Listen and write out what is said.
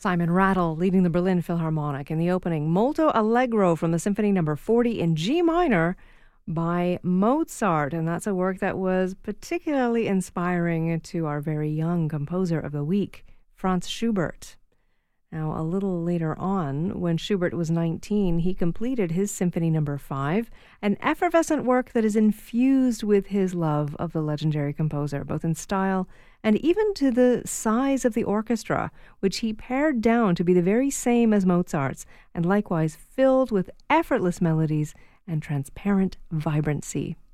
Simon Rattle leading the Berlin Philharmonic in the opening Molto Allegro from the Symphony No. 40 in G minor by Mozart. And that's a work that was particularly inspiring to our very young composer of the week, Franz Schubert. Now, a little later on, when Schubert was 19, he completed his Symphony No. 5, an effervescent work that is infused with his love of the legendary composer, both in style and even to the size of the orchestra, which he pared down to be the very same as Mozart's, and likewise filled with effortless melodies and transparent vibrancy.